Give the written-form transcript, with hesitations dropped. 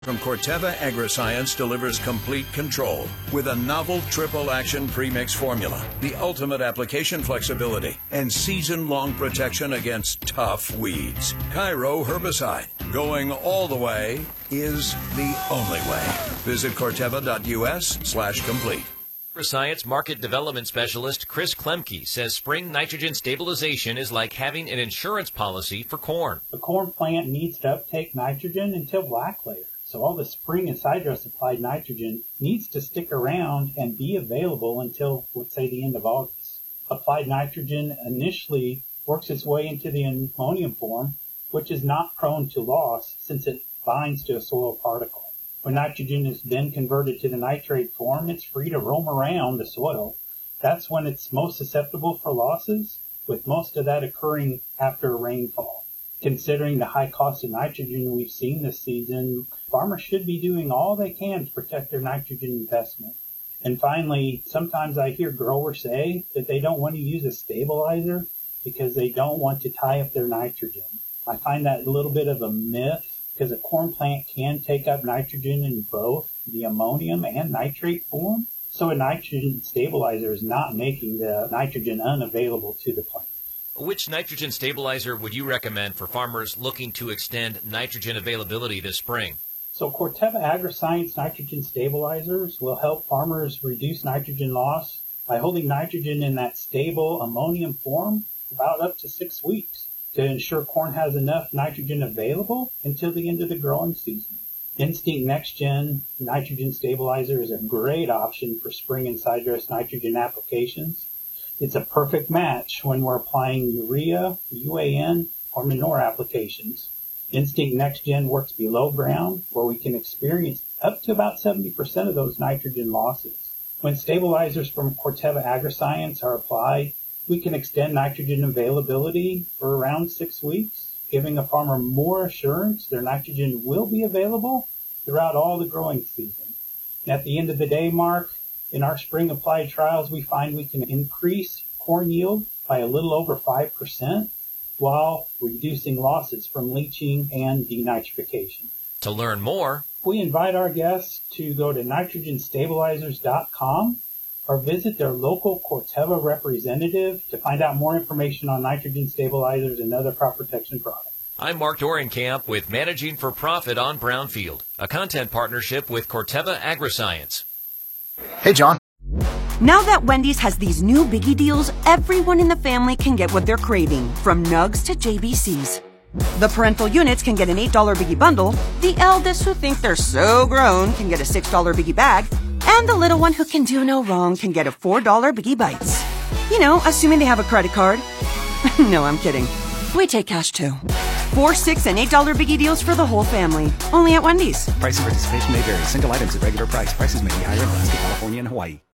from Corteva Agriscience delivers complete control with a novel triple-action premix formula, the ultimate application flexibility, and season-long protection against tough weeds. Cairo herbicide. Going all the way is the only way. Visit Corteva.us/complete. Agriscience Market Development Specialist Chris Klemke says spring nitrogen stabilization is like having an insurance policy for corn. The corn plant needs to uptake nitrogen until black layer. So all the spring and sidedress applied nitrogen needs to stick around and be available until, let's say, the end of August. Applied nitrogen initially works its way into the ammonium form, which is not prone to loss since it binds to a soil particle. When nitrogen is then converted to the nitrate form, it's free to roam around the soil. That's when it's most susceptible for losses, with most of that occurring after rainfall. Considering the high cost of nitrogen we've seen this season, farmers should be doing all they can to protect their nitrogen investment. And finally, sometimes I hear growers say that they don't want to use a stabilizer because they don't want to tie up their nitrogen. I find that a little bit of a myth, because a corn plant can take up nitrogen in both the ammonium and nitrate form. So a nitrogen stabilizer is not making the nitrogen unavailable to the plant. Which nitrogen stabilizer would you recommend for farmers looking to extend nitrogen availability this spring? So Corteva Agriscience nitrogen stabilizers will help farmers reduce nitrogen loss by holding nitrogen in that stable ammonium form about up to 6 weeks, to ensure corn has enough nitrogen available until the end of the growing season. Instinct NextGen nitrogen stabilizer is a great option for spring and sidedress nitrogen applications. It's a perfect match when we're applying urea, UAN, or manure applications. Instinct NextGen works below ground, where we can experience up to about 70% of those nitrogen losses. When stabilizers from Corteva Agriscience are applied, we can extend nitrogen availability for around 6 weeks, giving a farmer more assurance their nitrogen will be available throughout all the growing season. And at the end of the day, Mark, in our spring applied trials, we find we can increase corn yield by a little over 5% while reducing losses from leaching and denitrification. To learn more, we invite our guests to go to nitrogenstabilizers.com or visit their local Corteva representative to find out more information on nitrogen stabilizers and other crop protection products. I'm Mark Dorenkamp with Managing for Profit on Brownfield, a content partnership with Corteva Agriscience. Hey, John. Now that Wendy's has these new biggie deals, everyone in the family can get what they're craving, from nugs to JBCs. The parental units can get an $8 biggie bundle, the eldest who think they're so grown can get a $6 biggie bag, and the little one who can do no wrong can get a $4 Biggie Bites. You know, assuming they have a credit card. No, I'm kidding. We take cash too. 4, $6, and $8 Biggie deals for the whole family. Only at Wendy's. Price and participation may vary. Single items at regular price. Prices may be higher in Alaska, California, and Hawaii.